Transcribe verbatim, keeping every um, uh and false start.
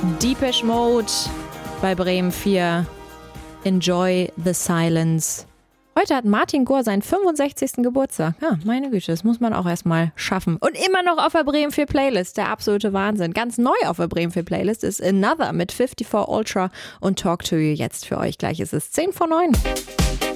Depeche Mode bei Bremen vier. Enjoy the Silence. Heute hat Martin Gore seinen fünfundsechzigsten Geburtstag. Ja, meine Güte, das muss man auch erstmal schaffen. Und immer noch auf der Bremen vier Playlist. Der absolute Wahnsinn. Ganz neu auf der Bremen vier Playlist ist Another mit vierundfünfzig Ultra und Talk to You jetzt für euch. Gleich ist es zehn vor neun.